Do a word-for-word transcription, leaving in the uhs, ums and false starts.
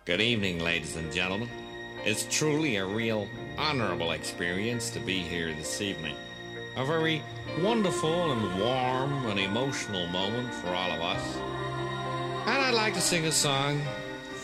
Good evening, ladies and gentlemen. It's truly a real honourable experience to be here this evening. A very wonderful and warm and emotional moment for all of us. And I'd like to sing a song